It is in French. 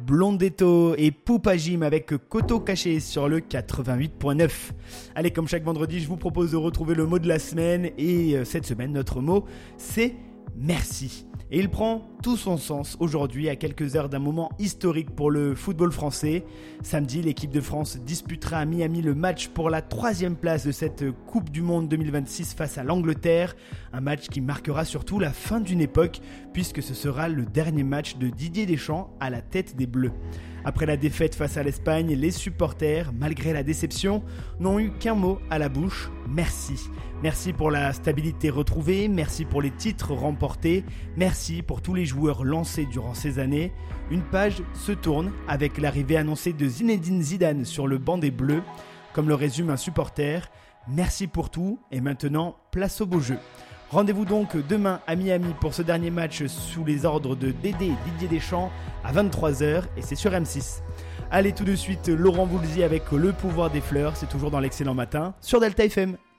Blondetto et Poupa Jim avec Koto Caché sur le 88.9. Allez, comme chaque vendredi, je vous propose de retrouver le mot de la semaine et cette semaine, notre mot, c'est merci. Et il prend tout son sens aujourd'hui à quelques heures d'un moment historique pour le football français. Samedi, l'équipe de France disputera à Miami le match pour la 3e place de cette Coupe du Monde 2026 face à l'Angleterre. Un match qui marquera surtout la fin d'une époque puisque ce sera le dernier match de Didier Deschamps à la tête des Bleus. Après la défaite face à l'Espagne, les supporters, malgré la déception, n'ont eu qu'un mot à la bouche, merci. Merci pour la stabilité retrouvée, merci pour les titres remportés, merci pour tous les joueurs lancés durant ces années. Une page se tourne avec l'arrivée annoncée de Zinedine Zidane sur le banc des Bleus. Comme le résume un supporter, merci pour tout et maintenant place au beau jeu. Rendez-vous donc demain à Miami pour ce dernier match sous les ordres de Didier Deschamps à 23h et c'est sur M6. Allez tout de suite Laurent Voulzy avec le pouvoir des fleurs, c'est toujours dans l'excellent matin sur Delta FM.